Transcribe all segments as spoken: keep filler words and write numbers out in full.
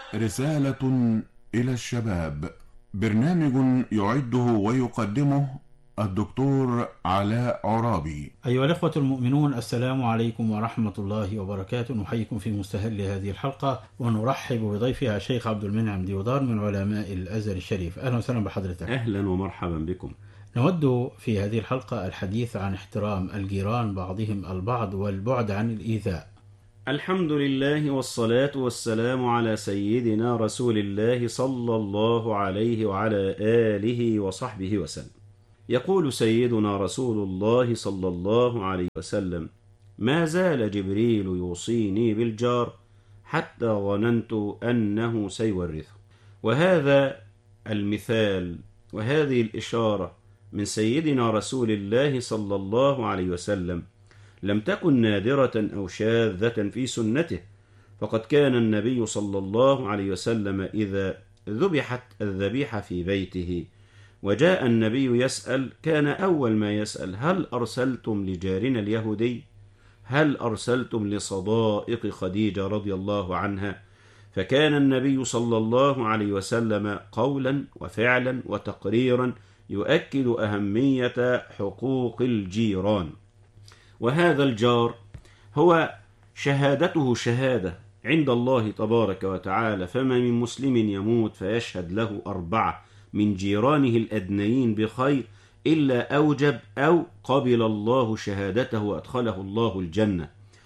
رسالة إلى الشباب، برنامج يعده ويقدمه الدكتور علاء عرابي. أيها الأخوة المؤمنون، السلام عليكم ورحمة الله وبركاته. نحييكم في مستهل هذه الحلقة ونرحب بضيفها الشيخ عبد المنعم ديودار من علماء الأزهر الشريف. أهلا وسهلا بحضرتك. أهلا ومرحبا بكم. نود في هذه الحلقة الحديث عن احترام الجيران بعضهم البعض والبعد عن الإيذاء. الحمد لله والصلاة والسلام على سيدنا رسول الله صلى الله عليه وعلى آله وصحبه وسلم. يقول سيدنا رسول الله صلى الله عليه وسلم: ما زال جبريل يوصيني بالجار حتى ظننت أنه سيورثه. وهذا المثال وهذه الإشارة من سيدنا رسول الله صلى الله عليه وسلم لم تكن نادرة أو شاذة في سنته، فقد كان النبي صلى الله عليه وسلم إذا ذبحت الذبيحة في بيته وجاء النبي يسأل، كان أول ما يسأل: هل أرسلتم لجارنا اليهودي؟ هل أرسلتم لصدائق خديجة رضي الله عنها؟ فكان النبي صلى الله عليه وسلم قولا وفعلا وتقريرا يؤكد أهمية حقوق الجيران. وهذا الجار هو شهادته شهادة عند الله تبارك وتعالى، فما من مسلم يموت فيشهد له أربعة من جيرانه الأدنيين بخير إلا أوجب أو قبل الله شهادته وأدخله الله الجنة.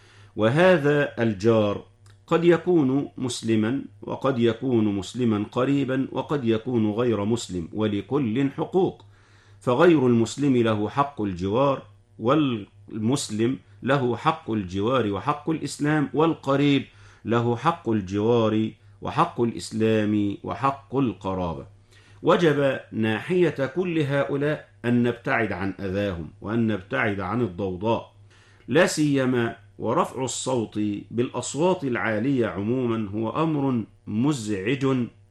وهذا الجار قد يكون مسلما وقد يكون مسلما قريبا وقد يكون غير مسلم، ولكل حقوق، فغير المسلم له حق الجوار، والمسلم له حق الجوار وحق الإسلام، والقريب له حق الجوار وحق الإسلام وحق القرابة. وجب ناحية كل هؤلاء أن نبتعد عن أذاهم وأن نبتعد عن الضوضاء، لا سيما ورفع الصوت بالأصوات العالية عموما هو أمر مزعج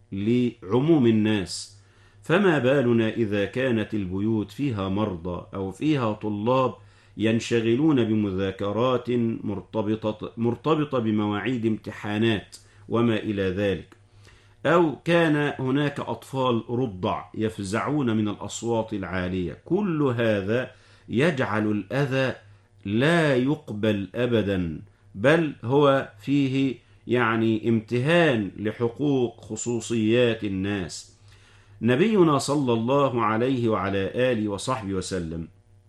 لعموم الناس، فما بالنا إذا كانت البيوت فيها مرضى أو فيها طلاب ينشغلون بمذاكرات مرتبطة, مرتبطة بمواعيد امتحانات وما إلى ذلك، أو كان هناك أطفال رضع يفزعون من الأصوات العالية. كل هذا يجعل الأذى لا يقبل أبدا، بل هو فيه يعني امتهان لحقوق خصوصيات الناس. نبينا صلى الله عليه وعلى آله وصحبه وسلم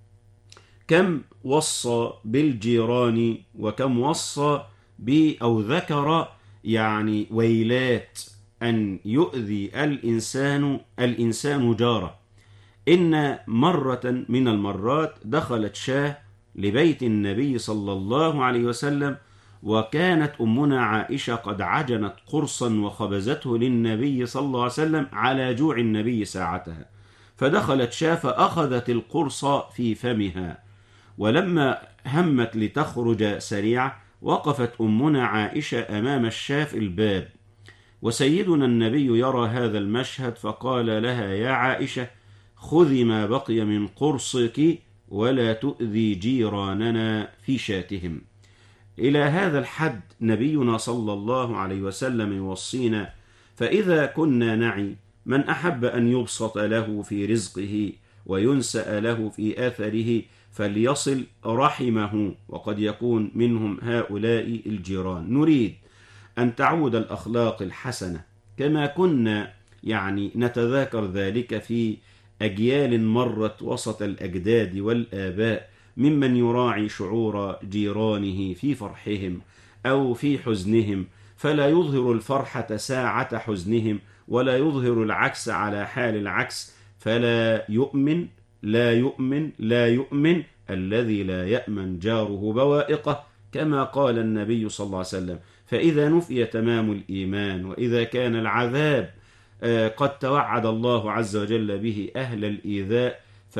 كم وصى بالجيران وكم وصى ب أو ذكر يعني ويلات أن يؤذي الإنسان الإنسان جاره. إن مرة من المرات دخلت شاة لبيت النبي صلى الله عليه وسلم، وكانت أمنا عائشة قد عجنت قرصا وخبزته للنبي صلى الله عليه وسلم على جوع النبي ساعتها، فدخلت شاة فأخذت القرص في فمها، ولما همت لتخرج سريعة وقفت أمنا عائشة أمام الشاة في الباب، وسيدنا النبي يرى هذا المشهد فقال لها: يا عائشة، خذي ما بقي من قرصك ولا تؤذي جيراننا في شاتهم. إلى هذا الحد نبينا صلى الله عليه وسلم يوصينا. فإذا كنا نعي من أحب أن يبسط له في رزقه وينسأ له في أثره فليصل رحمه، وقد يكون منهم هؤلاء الجيران. نريد أن تعود الأخلاق الحسنة كما كنا يعني نتذاكر ذلك في أجيال مرت وسط الأجداد والآباء، ممن يراعي شعور جيرانه في فرحهم أو في حزنهم، فلا يظهر الفرحة ساعة حزنهم ولا يظهر العكس على حال العكس، فلا يؤمن لا يؤمن لا يؤمن الذي لا يأمن جاره بوائقه، كما قال النبي صلى الله عليه وسلم. فإذا نفي تمام الإيمان وإذا كان العذاب قد توعد الله عز وجل به أهل الإيذاء،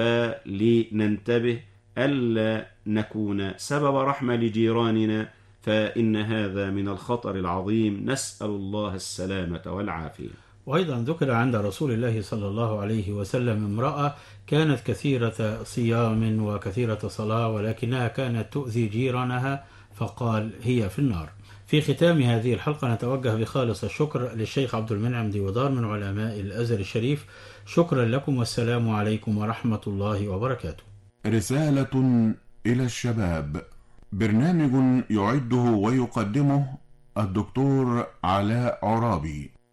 فلننتبه ألا نكون سبب رحمة لجيراننا، فإن هذا من الخطر العظيم. نسأل الله السلامة والعافية. وأيضا ذكر عند رسول الله صلى الله عليه وسلم امرأة كانت كثيرة صيام وكثيرة صلاة ولكنها كانت تؤذي جيرانها، فقال: هي في النار. في ختام هذه الحلقة نتوجه بخالص الشكر للشيخ عبد المنعم ديودار من علماء الأزهر الشريف. شكرا لكم والسلام عليكم ورحمة الله وبركاته. رسالة إلى الشباب، برنامج يعده ويقدمه الدكتور علاء عرابي.